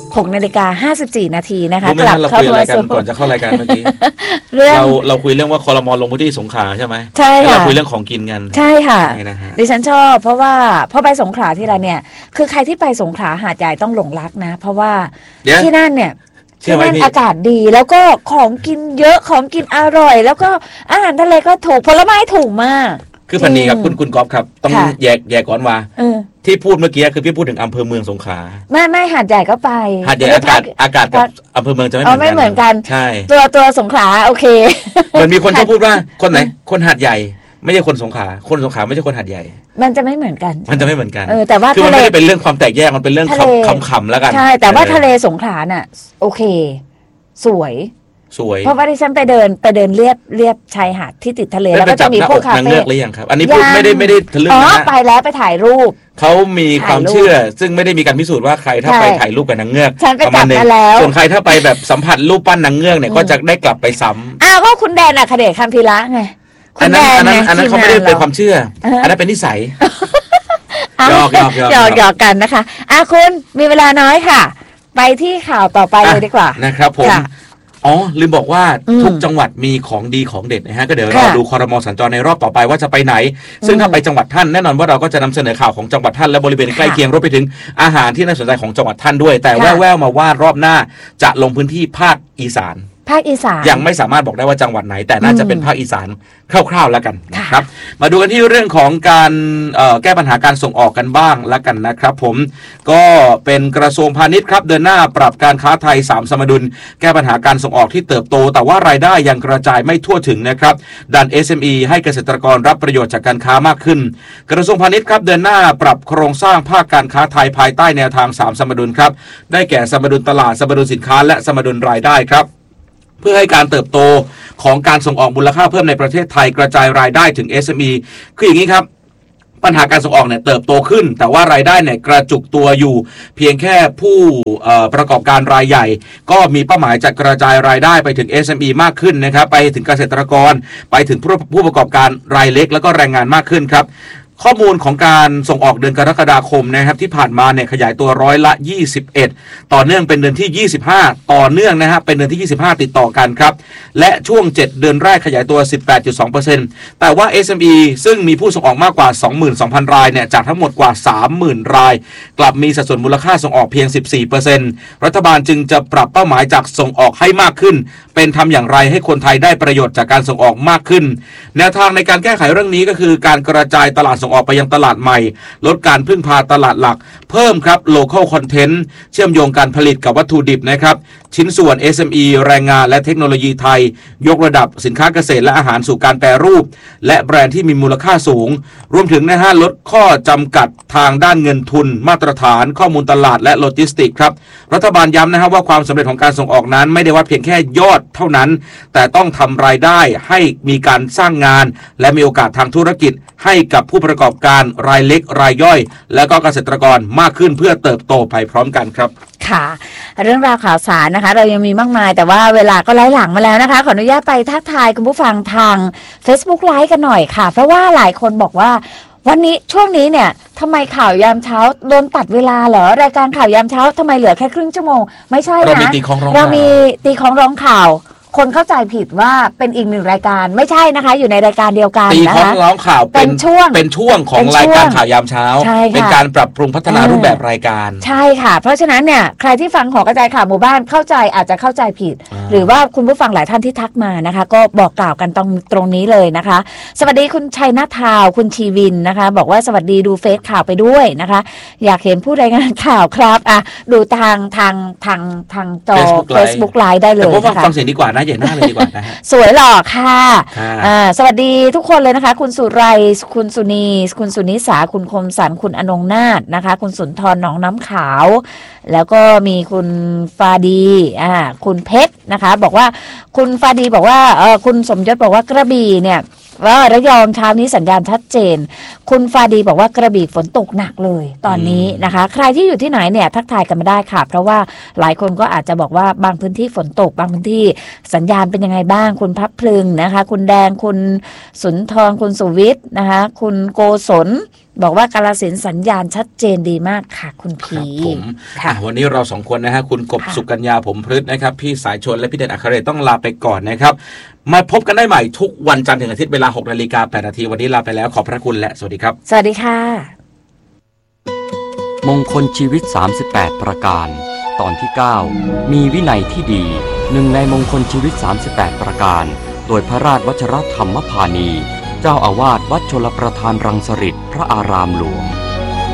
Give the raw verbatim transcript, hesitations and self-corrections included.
หกนาฬิกาห้าสิบสี่นาทีนะคะกลับเราคุยอะไรกันก่อนจะเข้ารายการเมื่อกี้เราเราคุยเรื่องว่าครม.ลงพื้นที่สงขลาใช่ไหมใช่ค่ะเราคุยเรื่องของกินกันใช่ค่ะดิฉันชอบเพราะว่าพอไปสงขลาที่ไรเนี่ยคือใครที่ไปสงขลาหาดใหญ่ต้องหลงรักนะเพราะว่าที่นั่นเนี่ยที่นั่นอากาศดีแล้วก็ของกินเยอะของกินอร่อยแล้วก็อาหารทะเลก็ถูกผลไม้ถูกมากคือพันนี้ครับคุณคุณก๊อฟครับต้องแยกแยกก่อนว่าที่พูดเมื่อกี้คือพี่พูดถึงอำเภอเมืองสงขลาไม่ไม่หาดใหญ่ก็ไปหาดใหญ่อากาศอากาศกับอำเภอเมืองจะไม่เหมือนกันใช่ตัวตัวสงขลาโอเคมันมีคนชอบพูดว่าคนไหนคนหาดใหญ่ไม่ใช่คนสงขลาคนสงขลาไม่ใช่คนหาดใหญ่มันจะไม่เหมือนกันมันจะไม่เหมือนกันเออแต่ว่าคือมันไม่ได้เป็นเรื่องความแตกแยกมันเป็นเรื่องคำๆแล้วกันใช่แต่ว่าทะเลสงขลาน่ะโอเคสวยสวยเพราะว่าที่ฉันไปเดินไปเดินเรียบเรียบชายหาดที่ติดทะเลแล้วก็จะมีพวกคาเฟ่เลือกหรือยังครับอันนี้พูดไม่ได้ไม่ได้ทะลึ่งนะอ๋อไปแล้วไปถ่ายรูปเขามีความเชื่อซึ่งไม่ได้มีการพิสูจน์ว่าใครถ้าไปถ่ายรูปกับนางเงือกฉันไปจับมาแล้วส่วนใครถ้าไปแบบสัมผัสรูปปั้นนางเงือกเนี่ยก็จะได้กลับไปซ้ำอ้าวก็คุณแดนอัคเดชคัมภีระไงอันนั้นอันนั้นอันนั้นเขาไม่ได้เป็นความเชื่ออันนั้นเป็นนิสัยหยอกหยอกหยอกหยอกกันนะคะอ่ะคุณมีเวลาน้อยค่ะไปที่ข่าวต่อไปเลยดีกว่านะครับผมอ๋อลืมบอกว่าทุกจังหวัดมีของดีของเด็ดนะฮะก็เดี๋ยวเราดูครม.สัญจรในรอบต่อไปว่าจะไปไหนซึ่งถ้าไปจังหวัดท่านแน่นอนว่าเราก็จะนำเสนอข่าวของจังหวัดท่านและบริเวณใกล้เคียงรวมไปถึงอาหารที่น่าสนใจของจังหวัดท่านด้วยแต่แว่วๆมาว่ารอบหน้าจะลงพื้นที่ภาคอีสานภาคอีสานยังไม่สามารถบอกได้ว่าจังหวัดไหนแต่น่าจะเป็นภาคอีสานคร่าวๆแล้วกันนะครับมาดูกันที่เรื่องของการแก้ปัญหาการส่งออกกันบ้างแล้วกันนะครับผมก็เป็นกระทรวงพาณิชย์ครับเดินหน้าปรับการค้าไทยสามสมดุลแก้ปัญหาการส่งออกที่เติบโตแต่ว่ารายได้ยังกระจายไม่ทั่วถึงนะครับดัน เอส เอ็ม อี ให้เกษตรกรรับประโยชน์จากการค้ามากขึ้นกระทรวงพาณิชย์ครับเดินหน้าปรับโครงสร้างภาคการค้าไทยภายใต้แนวทางสามสมดุลครับได้แก่สมดุลตลาดสมดุลสินค้าและสมดุลรายได้ครับเพื่อให้การเติบโตของการส่งออกมูลค่าเพิ่มในประเทศไทยกระจายรายได้ถึง เอส เอ็ม อี คืออย่างนี้ครับปัญหาการส่งออกเนี่ยเติบโตขึ้นแต่ว่ารายได้เนี่ยกระจุกตัวอยู่เพียงแค่ผู้ประกอบการรายใหญ่ก็มีเป้าหมายจะกระจายรายได้ไปถึง เอส เอ็ม อี มากขึ้นนะครับไปถึงเกษตรกรไปถึงผู้ผู้ประกอบการรายเล็กแล้วก็แรงงานมากขึ้นครับข้อมูลของการส่งออกเดือนกรกฎาคมนะครับที่ผ่านมาเนี่ยขยายตัวร้อยละยี่สิบเอ็ดต่อเนื่องเป็นเดือนที่ยี่สิบห้าต่อเนื่องนะฮะเป็นเดือนที่ยี่สิบห้าติดต่อกันครับและช่วงเจ็ดเดือนแรกขยายตัว สิบแปดจุดสองเปอร์เซ็นต์ แต่ว่า เอส เอ็ม อี ซึ่งมีผู้ส่งออกมากกว่า สองหมื่นสองพัน รายเนี่ยจากทั้งหมดกว่า สามหมื่น รายกลับมีสัดส่วนมูลค่าส่งออกเพียง สิบสี่เปอร์เซ็นต์ รัฐบาลจึงจะปรับเป้าหมายจากส่งออกให้มากขึ้นเป็นทำอย่างไรให้คนไทยได้ประโยชน์จากการส่งออกมากขึ้นแนวทางในการแก้ไขเรื่องนี้ก็คือการกระจายตลาดส่งออกไปยังตลาดใหม่ลดการพึ่งพาตลาดหลักเพิ่มครับ local content เชื่อมโยงการผลิตกับวัตถุดิบนะครับชิ้นส่วน เอส เอ็ม อี แรงงานและเทคโนโลยีไทยยกระดับสินค้าเกษตรและอาหารสู่การแปรรูปและแบรนด์ที่มีมูลค่าสูงรวมถึงนะฮะลดข้อจำกัดทางด้านเงินทุนมาตรฐานข้อมูลตลาดและโลจิสติกครับรัฐบาลย้ำนะฮะว่าความสำเร็จของการส่งออกนั้นไม่ได้วัดเพียงแค่ยอดเท่านั้นแต่ต้องทำรายได้ให้มีการสร้างงานและมีโอกาสทางธุรกิจให้กับผู้ประกอบการรายเล็กรายย่อยและก็เกษตรกรมากขึ้นเพื่อเติบโตไปพร้อมกันครับค่ะเรื่องราวข่าวสารนะคะเรายังมีมากมายแต่ว่าเวลาก็ไล่หลังมาแล้วนะคะขออนุญาตไปทักทายคุณผู้ฟังทาง Facebook Live กันหน่อยค่ะเพราะว่าหลายคนบอกว่าวันนี้ช่วงนี้เนี่ยทำไมข่าวยามเช้าโดนตัดเวลาเหรอรายการข่าวยามเช้าทำไมเหลือแค่ครึ่งชั่วโมงไม่ใช่นะเรามีตีของร้องเรามีตีของร้องข่าวคนเข้าใจผิดว่าเป็นอีกหนึ่งรายการไม่ใช่นะคะอยู่ในรายการเดียวกันตีนะคะของร้องข่าวเป็นช่วงเป็นช่วงของรายการข่าวยามเช้าเป็นการปรับปรุงพัฒนารูปแบบรายการใช่ค่ะเพราะฉะนั้นเนี่ยใครที่ฟังหอกระจายข่าวหมู่บ้านเข้าใจอาจจะเข้าใจผิดหรือว่าคุณผู้ฟังหลายท่านที่ทักมานะคะก็บอกกล่าวกันตรงตรงนี้เลยนะคะสวัสดีคุณชัยนาทาวคุณชีวินนะคะบอกว่าสวัสดีดูเฟซข่าวไปด้วยนะคะอยากเห็นผู้รายงานข่าวครับอ่ะดูทางทางทางทางจอ Facebook Live ได้เลยนะคะฟังเสียงดีกว่านะอย่าหน้าเลยดีกว่านะฮะสวยหล่อค่ะอ่าสวัสดีทุกคนเลยนะคะคุณสุไรคุณสุนีคุณสุนิสาคุณคมสันคุณอนงนาถนะคะคุณสุนทรหนองน้ำขาวแล้วก็มีคุณฟาดีอ่าคุณเพชรนะคะบอกว่าคุณฟาดีบอกว่าเออคุณสมยศบอกว่ากระบี่เนี่ยว่าระยองเช้านี้สัญญาณชัดเจนคุณฟาดีบอกว่ากระบี่ฝนตกหนักเลยตอนนี้นะคะใครที่อยู่ที่ไหนเนี่ยทักทายกันมาได้ค่ะเพราะว่าหลายคนก็อาจจะบอกว่าบางพื้นที่ฝนตกบางพื้นที่สัญญาณเป็นยังไงบ้างคุณพับพลึงนะคะคุณแดงคุณสุนทรคุณสุวิทย์นะคะคุณโกศลบอกว่ากาฬสินธุ์สัญญาณชัดเจนดีมากค่ะคุณพีผมค่ะวันนี้เราสองคนนะฮะคุณกบสุกัญญาผมพฤษนะครับพี่สายชนและพี่เด่นอัครเดชต้องลาไปก่อนนะครับมาพบกันได้ใหม่ทุกวันจันทร์ถึงอาทิตย์เวลาหกนาฬิกาแปดนาทีวันนี้ลาไปแล้วขอบพระคุณและสวัสดีครับสวัสดีค่ะมงคลชีวิตสามสิบแปดประการตอนที่เก้ามีวินัยที่ดีหนึ่งในมงคลชีวิตสามสิบแปดประการโดยพระราชวชรธรรมพานีเจ้าอาวาสวัดชลประทานรังสฤษพระอารามหลวง